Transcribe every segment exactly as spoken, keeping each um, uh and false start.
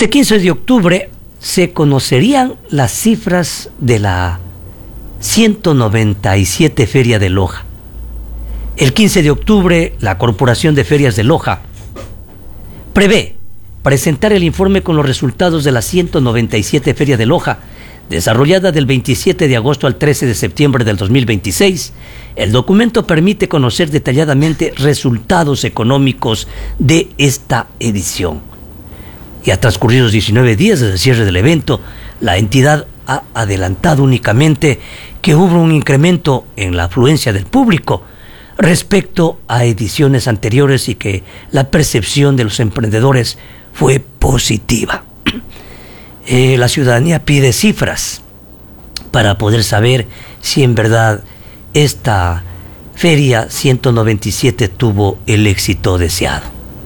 Este quince de octubre se conocerían las cifras de la ciento noventa y siete Feria de Loja. El quince de octubre, la Corporación de Ferias de Loja prevé presentar el informe con los resultados de la ciento noventa y siete Feria de Loja, desarrollada del veintisiete de agosto al trece de septiembre del dos mil veintiséis. El documento permite conocer detalladamente resultados económicos de esta edición. Y a transcurridos diecinueve días desde el cierre del evento, la entidad ha adelantado únicamente que hubo un incremento en la afluencia del público respecto a ediciones anteriores y que la percepción de los emprendedores fue positiva. Eh, la ciudadanía pide cifras para poder saber si en verdad esta feria ciento noventa y siete tuvo el éxito deseado.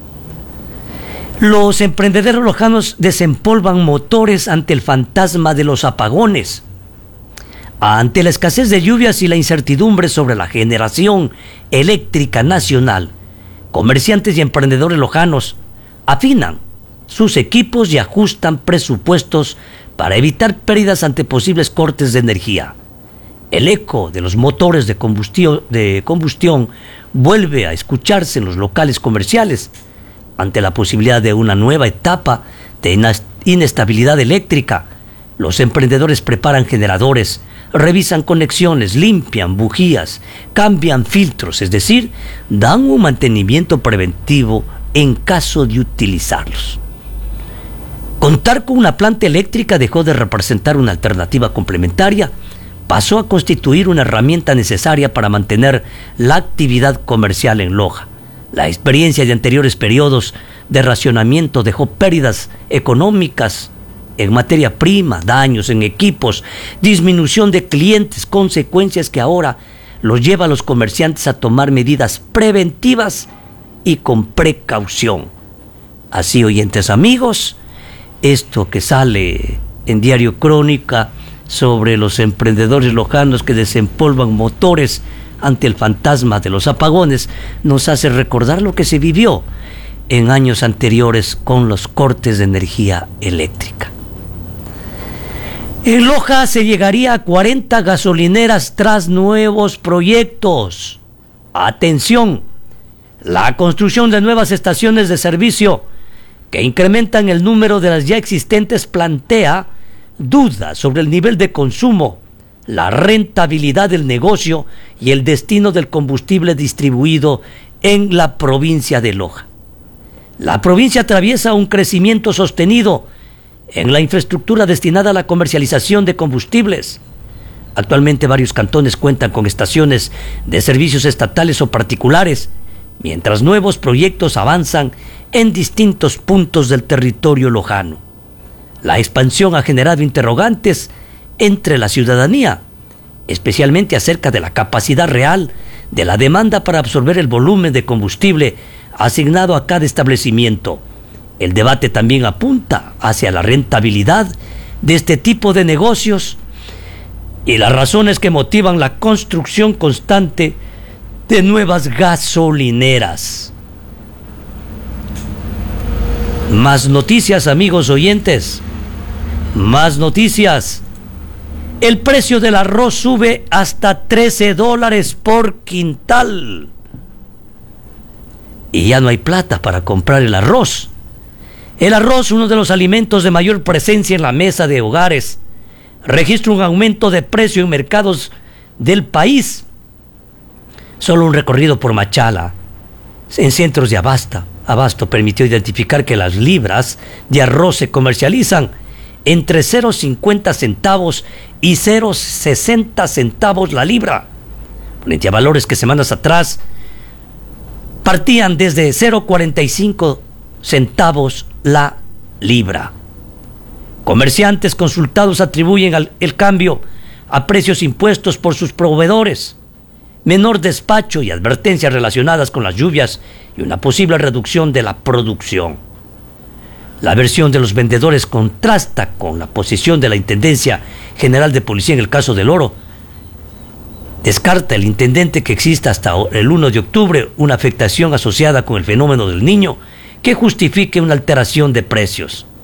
Los emprendedores lojanos desempolvan motores ante el fantasma de los apagones. Ante la escasez de lluvias y la incertidumbre sobre la generación eléctrica nacional, comerciantes y emprendedores lojanos afinan sus equipos y ajustan presupuestos para evitar pérdidas ante posibles cortes de energía. El eco de los motores de combustión, de combustión vuelve a escucharse en los locales comerciales ante la posibilidad de una nueva etapa de inestabilidad eléctrica. Los emprendedores preparan generadores, revisan conexiones, limpian bujías, cambian filtros, es decir, dan un mantenimiento preventivo en caso de utilizarlos. Contar con una planta eléctrica dejó de representar una alternativa complementaria, pasó a constituir una herramienta necesaria para mantener la actividad comercial en Loja. La experiencia de anteriores periodos de racionamiento dejó pérdidas económicas en materia prima, daños en equipos, disminución de clientes, consecuencias que ahora los lleva a los comerciantes a tomar medidas preventivas y con precaución. Así, oyentes amigos, esto que sale en Diario Crónica sobre los emprendedores lojanos que desempolvan motores ante el fantasma de los apagones nos hace recordar lo que se vivió en años anteriores con los cortes de energía eléctrica. En Loja se llegaría a cuarenta gasolineras tras nuevos proyectos. Atención, la construcción de nuevas estaciones de servicio que incrementan el número de las ya existentes plantea dudas sobre el nivel de consumo, la rentabilidad del negocio y el destino del combustible distribuido en la provincia de Loja. La provincia atraviesa un crecimiento sostenido en la infraestructura destinada a la comercialización de combustibles. Actualmente varios cantones cuentan con estaciones de servicios estatales o particulares, mientras nuevos proyectos avanzan en distintos puntos del territorio lojano. La expansión ha generado interrogantes entre la ciudadanía, especialmente acerca de la capacidad real de la demanda para absorber el volumen de combustible asignado a cada establecimiento. El debate también apunta hacia la rentabilidad de este tipo de negocios y las razones que motivan la construcción constante de nuevas gasolineras. Más noticias, amigos oyentes. Más noticias. El precio del arroz sube hasta trece dólares por quintal. Y ya no hay plata para comprar el arroz. El arroz, uno de los alimentos de mayor presencia en la mesa de hogares, registra un aumento de precio en mercados del país. Solo un recorrido por Machala, en centros de abasta, abasto, permitió identificar que las libras de arroz se comercializan entre cero coma cincuenta centavos y cero coma sesenta centavos la libra, frente a valores que semanas atrás partían desde cero coma cuarenta y cinco centavos la libra. Comerciantes consultados atribuyen al, el cambio a precios impuestos por sus proveedores, menor despacho y advertencias relacionadas con las lluvias y una posible reducción de la producción. La versión de los vendedores contrasta con la posición de la Intendencia General de Policía en el caso del oro. Descarta el intendente que exista hasta el primero de octubre una afectación asociada con el fenómeno del Niño que justifique una alteración de precios.